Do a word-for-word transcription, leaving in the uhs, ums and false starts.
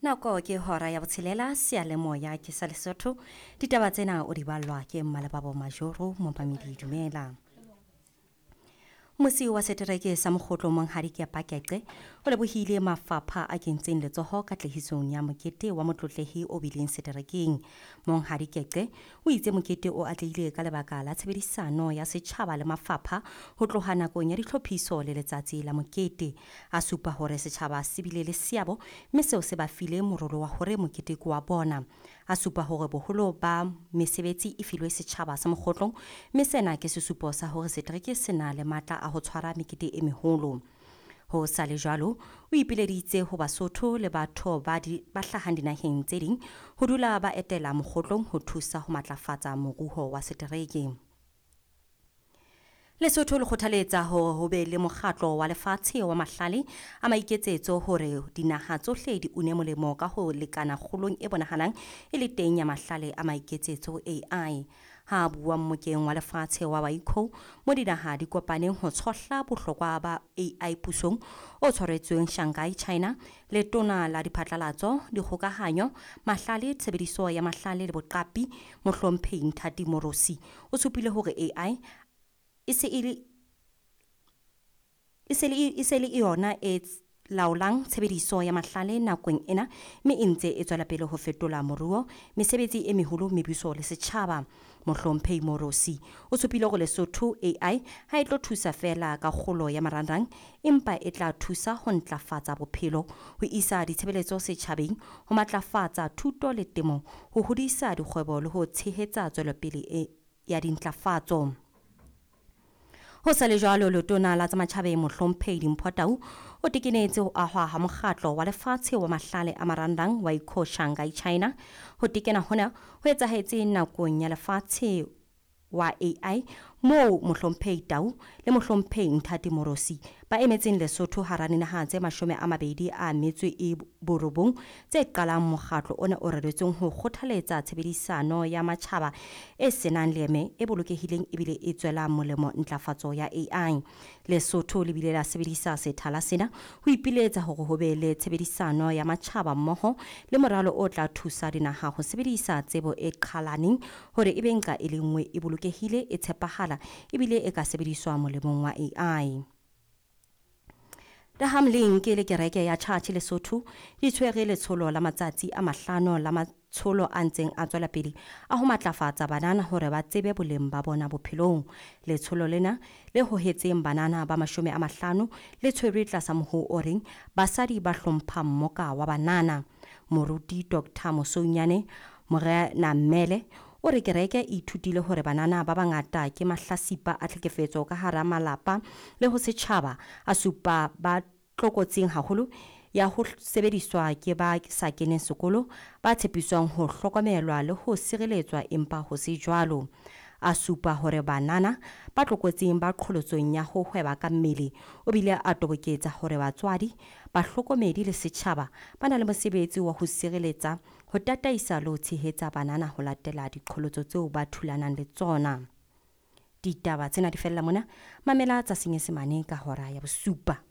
Nako ke hora ya botshelela seyalemoya ke sa Lesotho. Ditaba tsena o di balwa ke Mmalebabo Majoro Mompamedi dumela. Mosi wa setereke sa mokgotlo monghadi ke Paketse o lebohile mafapha a kentseng letsoho ka tlehisong ya mokete wa motlotlehi o bileng seterekeng. Monghadi Ketse o itse mokete o atlehile ka lebaka la tshebedisano ya setjhaba le mafapha ho tloha nakong ya ditlhophiso le letsatsi la mokete. A supa hore setjhaba se bile le seabo mme seo se ba file morolo wa hore mokete ke wa bona. A supa hore boholo ba mesebetsi e filwe setjhaba sa mokgotlong mme sena ke sesupo sa hore setereke se na le matla a ho tshwara mekete e meholo. Ho sa le jwalo, o ipileditse ho Basotho le batho ba di ba hlahang dinaheng tse ding ho dula ba etela mokgotlong ho thusa ho matlafatsa moruo wa setereke. Lesotho le kgothaletsa hore ho be le mokgatlo wa lefatshe wa mahlale a maiketsetso hore dinaha tsohle di une molemo ka ho lekana kgolong e bonahalang e le teng ya mahlale a maiketsetso A I. Ha bua mokeng wa lefatshe wa Waiko mo dinaha di kopaneng ho tshohla bohlokwa ba A I pusong o tshwaretsweng Shanghai, China, letona la diphatlalatso, dikgokahanyo, mahlale, tshebediso ya mahlale le boqapi, mohlomphehi Nthati Morosi o supile hore A I e se e le yona e laolang tshebediso ya mahlale nakong ena mme e ntse e tswela pele ho fetola moruo, mesebetsi e meholo, mebuso le setjhaba. Mohlomphehi Morosi o supile hore Lesotho A I ha e tlo thusa fela ka kgolo ya marangrang empa e tla thusa ho ntlafatsa bophelo, ho isa ditshebeletso setjhabeng, ho matlafatsa thuto le temo, ho hodisa dikgwebo le ho tshehetsa tswelopele ya dintlafatso. Ho sa le jwalo, letona la tsa matjhabeng Mohlomphehi Dimpho Tau o tekenetse ho ahwa ha mokgatlo wa lefatshe wa mahlale a marangrang Waiko, Shanghai, China. Ho tekena hona ho etsahetse nakong ya lefatshe wa A I moo Mohlomphehi Tau le Mohlomphehi Nthati Morosi ba emetseng Lesotho hara dinaha tse mashome a mabedi a metso e borobong tse qalang mokgatlo ona o reretsweng ho kgothaletsa tshebedisano ya matjhaba e senang leeme e bolokehileng ebile e tswela molemo ntlafatso ya A I. Lesotho le bile la sebedisa sethala sena ho ipiletsa hore ho be le tshebedisano ya matjhaba mmoho le moralo o tla thusa dinaha ho sebedisa tsebo e qhalaneng hore ebe nka e le nngwe e bolokehile, e tshepahala ebile e ka sebediswa molemong wa A I. Dahamling ke le kereke ya Church Lesotho di tshwere letsholo la matsatsi a mahlano la matsholo a ntseng a tswela pele a ho matlafatsa banana hore ba tsebe boleng ba bona bophelong. Letsholo lena le hohetseng banana ba mashome a mahlano le tshwere tlasa mohu o reng basadi ba hlompha mmoka wa banana. Moruti Doctor Mosonyane Morena Mmele o re kereke e ithutile hore banana ba bangata ke mahlasipa a tlhekefetso ka hara malapa le ho setjhaba. A supa ba tlokotsing haholo ya ho sebediswa ke ba sa keneng sekolo, ba tshepiswang ho hlokomelwa le ho sireletswa empa ho se jwalo. A supa hore banana ba tlokotsing ba qholotsong ya ho hweba ka mmele o bile a toboketsa hore batswadi, bahlokomedi le setjhaba ba na le mosebetsi wa ho sireletsa, ho tataisa le ho tshehetsa banana ho latela diqholotso tseo ba thulanang le tsona. Ditaba tsena di fella mona, mamela tsa Senyesemane ka hora ya bosupa.